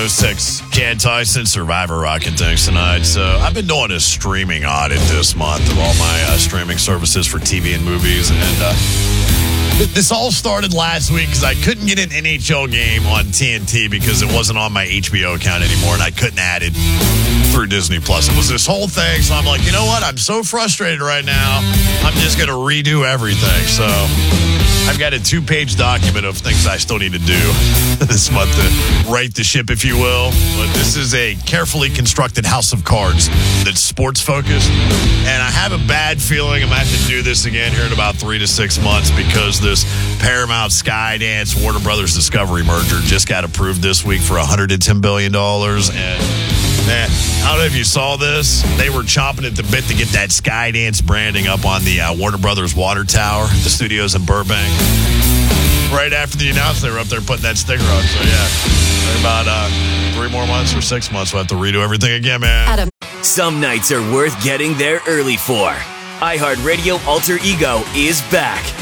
06. Chad Tyson, Survivor rocking things tonight. So I've been doing a streaming audit this month of all my streaming services for TV and movies. And this all started last week because I couldn't get an NHL game on TNT because it wasn't on my HBO account anymore, and I couldn't add it through Disney Plus. It was this whole thing, so I'm like, you know what? I'm so frustrated right now. I'm just going to redo everything. So I've got a 2-page document of things I still need to do this month to right the ship, if you will. But this is a carefully constructed house of cards that's sports focused. And I have a bad feeling I'm going to have to do this again here in about 3 to 6 months because this Paramount Skydance Warner Brothers Discovery merger just got approved this week for $110 billion. And man, I don't know if you saw this. They were chomping at the bit to get that Skydance branding up on the Warner Brothers water tower, the studios in Burbank. Right after the announcement, they were up there putting that sticker on. So, yeah, about 3 more months or 6 months, we'll have to redo everything again, man. Adam. Some nights are worth getting there early for. iHeartRadio Alter Ego is back.